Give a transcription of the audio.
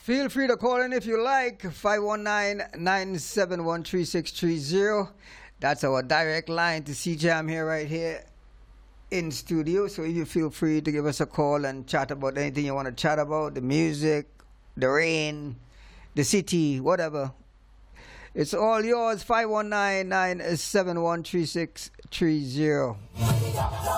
Feel free to call in if you like. 519-971-3630. That's our direct line to CJ. I'm here right here in studio. So you feel free to give us a call and chat about anything you want to chat about. The music, the rain, the city, whatever. It's all yours. 519-971-3630.